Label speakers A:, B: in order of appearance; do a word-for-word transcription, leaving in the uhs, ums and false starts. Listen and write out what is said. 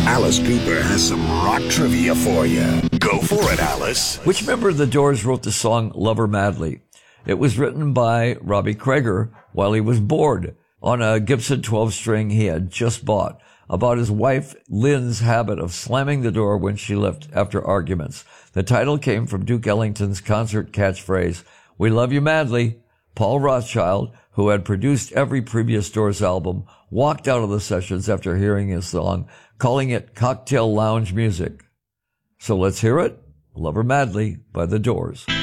A: Alice Cooper has some rock trivia for you. Go for it, Alice.
B: Which member of the Doors wrote the song Love Her Madly? It was written by Robbie Krieger while he was bored on a Gibson twelve string he had just bought, about his wife Lynn's habit of slamming the door when she left after arguments. The title came from Duke Ellington's concert catchphrase, "We love you madly." Paul Rothchild, who had produced every previous Doors album, walked out of the sessions after hearing his song, calling it cocktail lounge music. So let's hear it. Love Her Madly by the Doors.